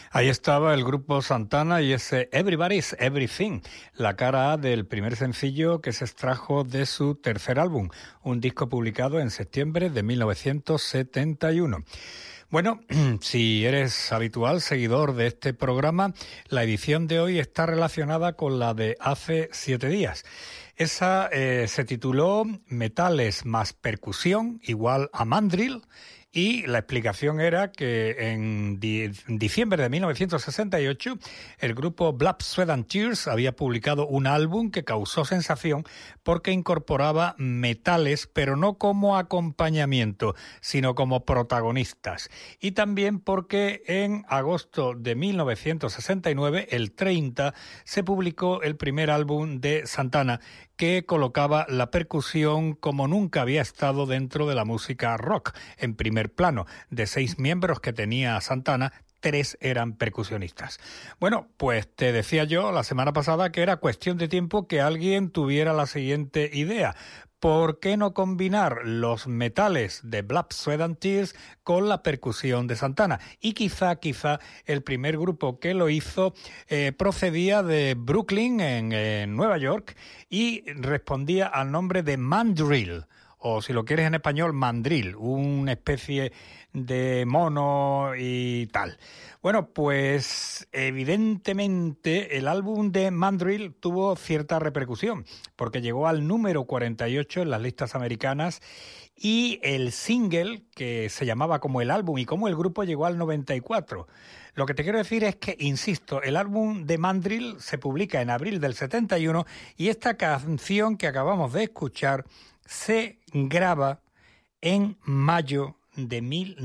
Ahí estaba el grupo Santana y ese Everybody's Everything, la cara A del primer sencillo que se extrajo de su tercer álbum, un disco publicado en septiembre de 1971. Bueno, si eres habitual seguidor de este programa, la edición de hoy está relacionada con la de hace 7 días. Esa se tituló Metales más percusión igual a mandril. Y la explicación era que en diciembre de 1968 el grupo Blood, Sweat and Tears había publicado un álbum que causó sensación porque incorporaba metales, pero no como acompañamiento, sino como protagonistas. Y también porque en agosto de 1969, el 30, se publicó el primer álbum de Santana, que colocaba la percusión como nunca había estado dentro de la música rock. En primer plano, de 6 miembros que tenía Santana, 3 eran percusionistas. Bueno, pues te decía yo la semana pasada que era cuestión de tiempo que alguien tuviera la siguiente idea. ¿Por qué no combinar los metales de Blood, Sweat and Tears con la percusión de Santana? Y quizá el primer grupo que lo hizo procedía de Brooklyn, en Nueva York, y respondía al nombre de Mandrill, o si lo quieres en español, mandril, una especie de mono y tal. Bueno, pues evidentemente el álbum de Mandrill tuvo cierta repercusión, porque llegó al número 48 en las listas americanas, y el single, que se llamaba como el álbum y como el grupo, llegó al 94. Lo que te quiero decir es que, insisto, el álbum de Mandrill se publica en abril del 71 y esta canción que acabamos de escuchar se graba en mayo de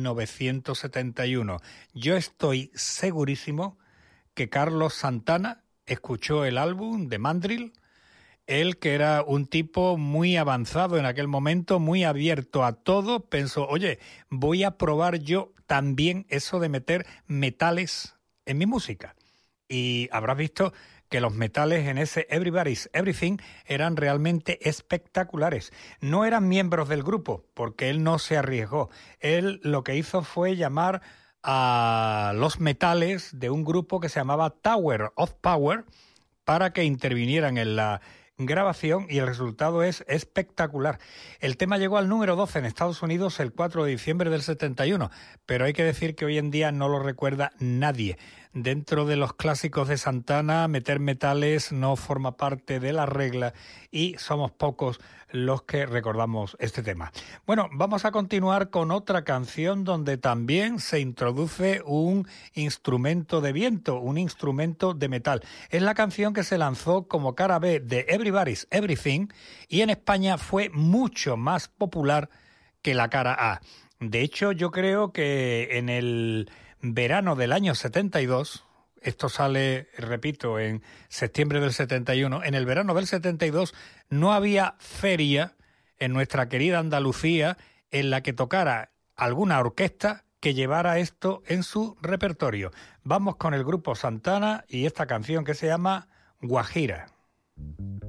1971. Yo estoy segurísimo que Carlos Santana escuchó el álbum de Mandrill. Él, que era un tipo muy avanzado en aquel momento, muy abierto a todo, pensó, oye, voy a probar yo también eso de meter metales en mi música. Y habrás visto que los metales en ese Everybody's Everything eran realmente espectaculares. No eran miembros del grupo, porque él no se arriesgó. Él lo que hizo fue llamar a los metales de un grupo que se llamaba Tower of Power para que intervinieran en la grabación, y el resultado es espectacular. El tema llegó al número 12 en Estados Unidos el 4 de diciembre del 71, pero hay que decir que hoy en día no lo recuerda nadie. Dentro de los clásicos de Santana, meter metales no forma parte de la regla y somos pocos los que recordamos este tema. Bueno, vamos a continuar con otra canción donde también se introduce un instrumento de viento, un instrumento de metal. Es la canción que se lanzó como cara B de Everybody's Everything y en España fue mucho más popular que la cara A. De hecho, yo creo que en el verano del año 72, esto sale, repito, en septiembre del 71, en el verano del 72 no había feria en nuestra querida Andalucía en la que tocara alguna orquesta que llevara esto en su repertorio. Vamos con el grupo Santana y esta canción que se llama Guajira.